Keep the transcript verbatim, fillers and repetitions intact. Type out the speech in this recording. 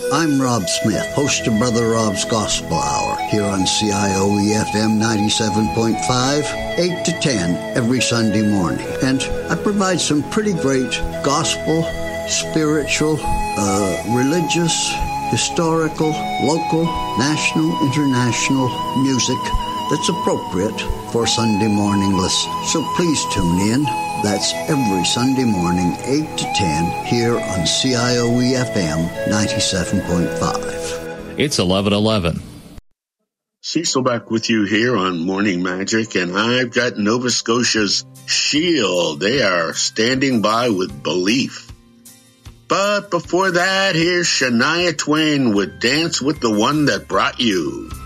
I'm Rob Smith, host of Brother Rob's Gospel Hour, here on C I O E F M ninety-seven point five, eight to ten every Sunday morning. And I provide some pretty great gospel, spiritual, uh, religious, historical, local, national, international music that's appropriate for Sunday morning listen. So please tune in. That's every Sunday morning, eight to ten, here on C I O E F M ninety-seven point five. It's eleven eleven. Cecil back with you here on Morning Magic, and I've got Nova Scotia's Shield. They are standing by with Belief. But before that, here's Shania Twain with Dance with the One That Brought You.